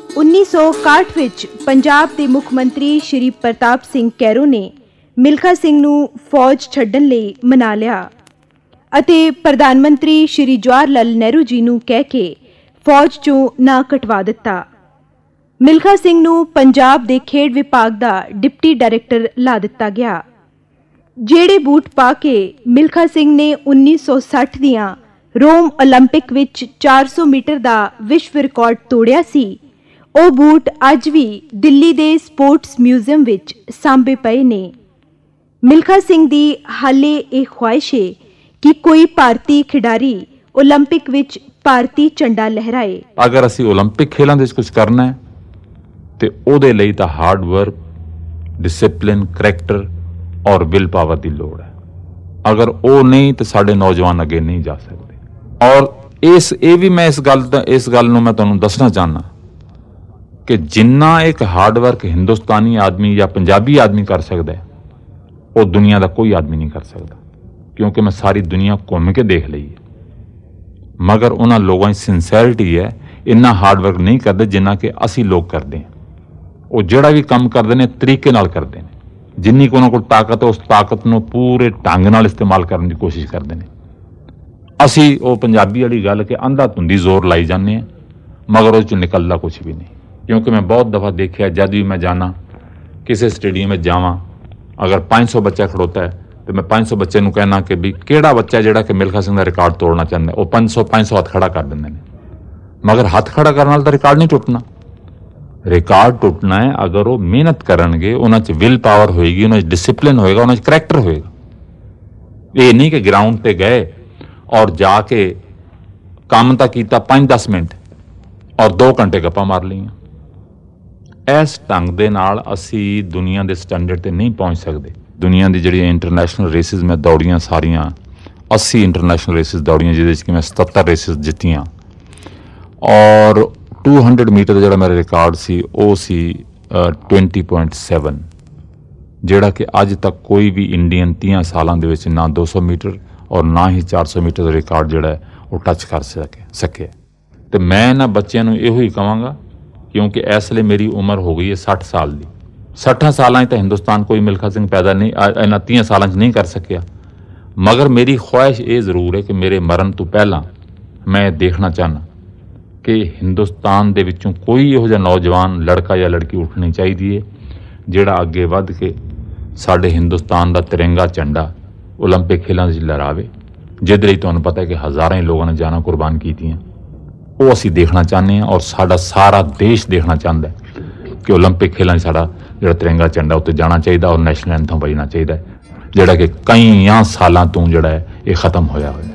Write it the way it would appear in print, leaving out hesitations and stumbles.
1961 ਵਿੱਚ ਪੰਜਾਬ ਦੇ ਮੁੱਖ ਮੰਤਰੀ ਸ਼੍ਰੀ ਪ੍ਰਤਾਪ ਸਿੰਘ ਕੈਰੋਂ ਨੇ ਮਿਲਖਾ ਸਿੰਘ ਨੂੰ ਫੌਜ ਛੱਡਣ ਲਈ ਮਨਾ ਲਿਆ ਅਤੇ ਪ੍ਰਧਾਨ ਮੰਤਰੀ ਸ਼੍ਰੀ ਜਵਾਹਰ ਲਾਲ ਨਹਿਰੂ ਜੀ ਨੂੰ ਕਹਿ ਕੇ ਫੌਜ 'ਚੋਂ ਨਾਂ ਕਟਵਾ ਦਿੱਤਾ। ਮਿਲਖਾ ਸਿੰਘ ਨੂੰ ਪੰਜਾਬ ਦੇ ਖੇਡ ਵਿਭਾਗ ਦਾ ਡਿਪਟੀ ਡਾਇਰੈਕਟਰ ਲਾ ਦਿੱਤਾ ਗਿਆ। ਜਿਹੜੇ ਬੂਟ ਪਾ ਕੇ ਮਿਲਖਾ ਸਿੰਘ ਨੇ 1960 ਦੀਆਂ ਰੋਮ ਓਲੰਪਿਕ ਵਿੱਚ 400 ਮੀਟਰ ਦਾ ਵਿਸ਼ਵ ਰਿਕਾਰਡ ਤੋੜਿਆ ਸੀ, ਉਹ ਬੂਟ ਅੱਜ ਵੀ ਦਿੱਲੀ ਦੇ ਸਪੋਰਟਸ ਮਿਊਜ਼ੀਅਮ ਵਿੱਚ ਸਾਂਭੇ ਪਏ ਨੇ। ਮਿਲਖਾ ਸਿੰਘ ਦੀ ਹਾਲੇ ਇਹ ਖੁਆਇਸ਼ ਹੈ ਕਿ ਕੋਈ ਭਾਰਤੀ ਖਿਡਾਰੀ ਓਲੰਪਿਕ ਵਿੱਚ ਭਾਰਤੀ ਝੰਡਾ ਲਹਿਰਾਏ। ਅਗਰ ਅਸੀਂ ਓਲੰਪਿਕ ਖੇਲਾਂ ਦੇ ਵਿੱਚ ਕੁਝ ਕਰਨਾ ਹੈ ਤੇ ਉਹਦੇ ਲਈ ਤਾਂ ਹਾਰਡ ਵਰਕ, ਡਿਸਿਪਲਿਨ, ਕਰੈਕਟਰ ਔਰ ਵਿਲ ਪਾਵਰ ਦੀ ਲੋੜ ਹੈ। ਅਗਰ ਉਹ ਨਹੀਂ ਤਾਂ ਸਾਡੇ ਨੌਜਵਾਨ ਅੱਗੇ ਨਹੀਂ ਜਾ ਸਕਦੇ। ਔਰ ਇਹ ਵੀ ਮੈਂ ਇਸ ਗੱਲ ਨੂੰ ਮੈਂ ਤੁਹਾਨੂੰ ਦੱਸਣਾ ਚਾਹੁੰਦਾ ਕਿ ਜਿੰਨਾ ਇੱਕ ਹਾਰਡ ਵਰਕ ਹਿੰਦੁਸਤਾਨੀ ਆਦਮੀ ਜਾਂ ਪੰਜਾਬੀ ਆਦਮੀ ਕਰ ਸਕਦਾ ਹੈ, ਉਹ ਦੁਨੀਆ ਦਾ ਕੋਈ ਆਦਮੀ ਨਹੀਂ ਕਰ ਸਕਦਾ। ਕਿਉਂਕਿ ਮੈਂ ਸਾਰੀ ਦੁਨੀਆ ਘੁੰਮ ਕੇ ਦੇਖ ਲਈ ਹੈ, ਮਗਰ ਉਹਨਾਂ ਲੋਕਾਂ ਦੀ ਸਿੰਸੈਰਿਟੀ ਹੈ, ਇੰਨਾ ਹਾਰਡ ਵਰਕ ਨਹੀਂ ਕਰਦੇ ਜਿੰਨਾ ਕਿ ਅਸੀਂ ਲੋਕ ਕਰਦੇ ਹਾਂ। ਉਹ ਜਿਹੜਾ ਵੀ ਕੰਮ ਕਰਦੇ ਨੇ ਤਰੀਕੇ ਨਾਲ ਕਰਦੇ ਨੇ, ਜਿੰਨੀ ਕੁ ਉਹਨਾਂ ਕੋਲ ਤਾਕਤ ਹੈ ਉਸ ਤਾਕਤ ਨੂੰ ਪੂਰੇ ਢੰਗ ਨਾਲ ਇਸਤੇਮਾਲ ਕਰਨ ਦੀ ਕੋਸ਼ਿਸ਼ ਕਰਦੇ ਨੇ। ਅਸੀਂ ਉਹ ਪੰਜਾਬੀ ਵਾਲੀ ਗੱਲ ਕਿ ਅੰਧਾ ਧੁੰਦੀ ਜ਼ੋਰ ਲਾਈ ਜਾਂਦੇ ਹਾਂ, ਮਗਰ ਉਹ 'ਚੋਂ ਨਿਕਲਦਾ ਕੁਛ ਵੀ ਨਹੀਂ। ਕਿਉਂਕਿ ਮੈਂ ਬਹੁਤ ਦਫਾ ਦੇਖਿਆ, ਜਦ ਵੀ ਮੈਂ ਜਾਣਾ ਕਿਸੇ ਸਟੇਡੀਅਮ ਵਿੱਚ ਜਾਵਾਂ, ਅਗਰ 500 ਬੱਚਾ ਖੜੋਤਾ ਹੈ ਤੇ ਮੈਂ 500 ਬੱਚੇ ਨੂੰ ਕਹਿਣਾ ਕਿ ਵੀ ਕਿਹੜਾ ਬੱਚਾ ਜਿਹੜਾ ਕਿ ਮਿਲਖਾ ਸਿੰਘ ਦਾ ਰਿਕਾਰਡ ਤੋੜਨਾ ਚਾਹੁੰਦਾ, ਉਹ 500 ਹੱਥ ਖੜਾ ਕਰ ਦਿੰਦੇ ਨੇ। ਮਗਰ ਹੱਥ ਖੜਾ ਕਰਨ ਨਾਲ ਤਾਂ ਰਿਕਾਰਡ ਨਹੀਂ ਟੁੱਟਣਾ। ਰਿਕਾਰਡ ਟੁੱਟਣਾ ਹੈ ਅਗਰ ਉਹ ਮਿਹਨਤ ਕਰਨਗੇ, ਉਹਨਾਂ 'ਚ ਵਿਲ ਪਾਵਰ ਹੋਏਗੀ, ਉਹਨਾਂ 'ਚ ਡਿਸਿਪਲਿਨ ਹੋਏਗਾ, ਉਹਨਾਂ 'ਚ ਕਰੈਕਟਰ ਹੋਏਗਾ। ਇਹ ਨਹੀਂ ਕਿ ਗਰਾਊਂਡ ਤੇ ਗਏ ਔਰ ਜਾ ਕੇ ਕੰਮ ਤਾਂ ਕੀਤਾ 5-10 ਮਿੰਟ ਔਰ 2 ਘੰਟੇ ਗੱਪਾਂ ਮਾਰ ਲਈਆਂ। ਇਸ ਢੰਗ ਦੇ ਨਾਲ ਅਸੀਂ ਦੁਨੀਆ ਦੇ ਸਟੈਂਡਰਡ ਤੇ ਨਹੀਂ ਪਹੁੰਚ ਸਕਦੇ। ਦੁਨੀਆ ਦੀ ਜਿਹੜੀਆਂ ਇੰਟਰਨੈਸ਼ਨਲ ਰੇਸਿਸ ਮੈਂ ਦੌੜੀਆਂ ਸਾਰੀਆਂ 80 ਇੰਟਰਨੈਸ਼ਨਲ ਰੇਸਿਸ ਦੌੜੀਆਂ, ਜਿਹਦੇ 'ਚ ਕਿ ਮੈਂ 77 ਰੇਸਿਸ ਜਿੱਤੀਆਂ ਔਰ 200 ਮੀਟਰ ਦਾ ਜਿਹੜਾ ਮੇਰਾ ਰਿਕਾਰਡ ਸੀ ਉਹ ਸੀ 20.7, ਜਿਹੜਾ ਕਿ ਅੱਜ ਤੱਕ ਕੋਈ ਵੀ ਇੰਡੀਅਨ 30 ਸਾਲਾਂ ਦੇ ਵਿੱਚ ਨਾ 200 ਮੀਟਰ ਔਰ ਨਾ ਹੀ 400 ਮੀਟਰ ਦਾ ਰਿਕਾਰਡ ਜਿਹੜਾ ਹੈ ਉਹ ਟੱਚ ਕਰ ਸਕਿਆ। ਤੇ ਮੈਂ ਇਹਨਾਂ ਬੱਚਿਆਂ ਨੂੰ ਇਹੋ ਹੀ ਕਹਾਂਗਾ, ਕਿਉਂਕਿ ਇਸ ਵੇਲੇ ਮੇਰੀ ਉਮਰ ਹੋ ਗਈ ਹੈ 60 ਸਾਲ ਦੀ। 60 ਸਾਲਾਂ 'ਚ ਤਾਂ ਹਿੰਦੁਸਤਾਨ ਕੋਈ ਮਿਲਖਾ ਸਿੰਘ ਪੈਦਾ ਨਹੀਂ, ਇਹਨਾਂ 30 ਸਾਲਾਂ 'ਚ ਨਹੀਂ ਕਰ ਸਕਿਆ। ਮਗਰ ਮੇਰੀ ਖੁਆਇਸ਼ ਇਹ ਜ਼ਰੂਰ ਹੈ ਕਿ ਮੇਰੇ ਮਰਨ ਤੋਂ ਪਹਿਲਾਂ ਮੈਂ ਦੇਖਣਾ ਚਾਹੁੰਦਾ ਕਿ ਹਿੰਦੁਸਤਾਨ ਦੇ ਵਿੱਚੋਂ ਕੋਈ ਇਹੋ ਜਿਹਾ ਨੌਜਵਾਨ ਲੜਕਾ ਜਾਂ ਲੜਕੀ ਉੱਠਣੀ ਚਾਹੀਦੀ ਹੈ ਜਿਹੜਾ ਅੱਗੇ ਵੱਧ ਕੇ ਸਾਡੇ ਹਿੰਦੁਸਤਾਨ ਦਾ ਤਿਰੰਗਾ ਝੰਡਾ ਓਲੰਪਿਕ ਖੇਲਾਂ ਵਿੱਚ ਲਹਿਰਾਵੇ, ਜਿਹਦੇ ਲਈ ਤੁਹਾਨੂੰ ਪਤਾ ਹੈ ਕਿ ਹਜ਼ਾਰਾਂ ਹੀ ਲੋਕਾਂ ਨੇ ਜਾਨਾਂ ਕੁਰਬਾਨ ਕੀਤੀਆਂ। ਉਹ ਅਸੀਂ ਦੇਖਣਾ ਚਾਹੁੰਦੇ ਹਾਂ ਔਰ ਸਾਡਾ ਸਾਰਾ ਦੇਸ਼ ਦੇਖਣਾ ਚਾਹੁੰਦਾ ਹੈ ਕਿ ਓਲੰਪਿਕ ਖੇਲਾਂ 'ਚ ਸਾਡਾ ਜਿਹੜਾ ਤਿਰੰਗਾ ਝੰਡਾ ਉੱਤੇ ਜਾਣਾ ਚਾਹੀਦਾ ਔਰ ਨੈਸ਼ਨਲ ਐਂਥਮ ਵੱਜਣਾ ਚਾਹੀਦਾ, ਜਿਹੜਾ ਕਿ ਕਈਆਂ ਸਾਲਾਂ ਤੋਂ ਜਿਹੜਾ ਹੈ ਇਹ ਖਤਮ ਹੋਇਆ ਹੋਇਆ।